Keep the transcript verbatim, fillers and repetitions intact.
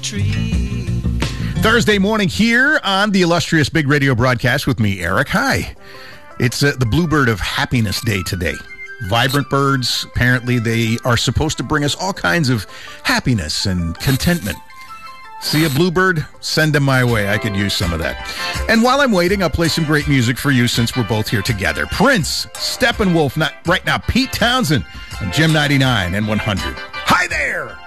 Thursday morning here on the illustrious Big Radio broadcast with me, Eric. Hi. It's uh, the Bluebird of Happiness Day today. Vibrant birds, apparently they are supposed to bring us all kinds of happiness and contentment. See a bluebird? Send them my way. I could use some of that. And while I'm waiting, I'll play some great music for you since we're both here together. Prince, Steppenwolf, not right now, Pete Townsend on Gem ninety-nine and one hundred. Hi there!